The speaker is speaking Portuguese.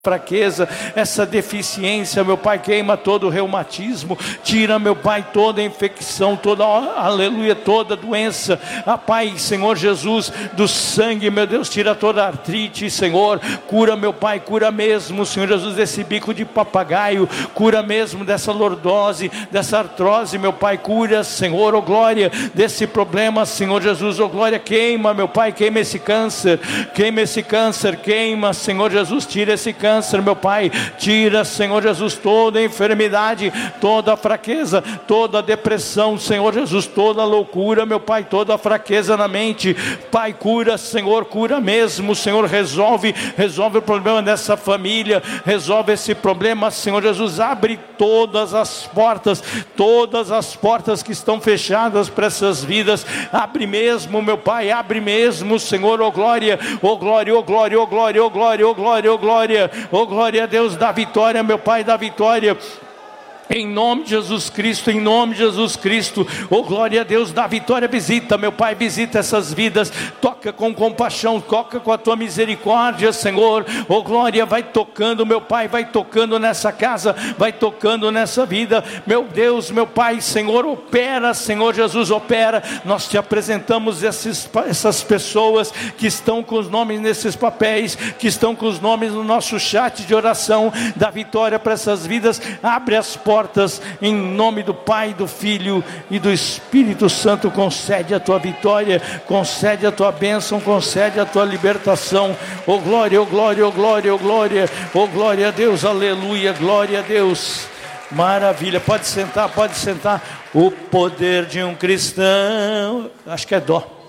fraqueza, essa deficiência, meu Pai, queima todo o reumatismo, tira, meu Pai, toda infecção, toda, aleluia, toda doença, Pai, Senhor Jesus, do sangue, meu Deus, tira toda artrite, Senhor, cura, meu Pai, cura mesmo, Senhor Jesus, desse bico de papagaio, cura mesmo dessa lordose, dessa artrose, meu Pai, cura, Senhor, oh glória, desse problema, Senhor Jesus, oh glória, queima, meu Pai, queima esse câncer, queima, Senhor Jesus, tira esse câncer, meu Pai, tira, Senhor Jesus, toda enfermidade, toda fraqueza, toda depressão, Senhor Jesus, toda loucura, meu Pai, toda fraqueza na mente, Pai, cura, Senhor, cura mesmo, Senhor, resolve o problema dessa família, resolve esse problema, Senhor Jesus, abre todas as portas que estão fechadas para essas vidas, abre mesmo, meu Pai, abre mesmo, Senhor, oh glória, oh glória, oh glória, oh glória, oh glória, oh glória, oh glória, oh glória a Deus, da vitória, meu Pai, da vitória, em nome de Jesus Cristo, em nome de Jesus Cristo, oh glória a Deus, da vitória, visita, meu Pai, visita essas vidas, toca com compaixão, toca com a tua misericórdia, Senhor, oh glória, vai tocando, meu Pai, vai tocando nessa casa, vai tocando nessa vida, meu Deus, meu Pai, Senhor, opera, Senhor Jesus, opera, nós te apresentamos essas pessoas que estão com os nomes nesses papéis, que estão com os nomes no nosso chat de oração, da vitória para essas vidas, abre as portas, em nome do Pai, do Filho e do Espírito Santo, concede a tua vitória, concede a tua bênção, concede a tua libertação, oh glória, oh glória, oh glória, oh glória, oh glória a Deus, aleluia, glória a Deus, maravilha, pode sentar, o poder de um cristão, acho que é dó.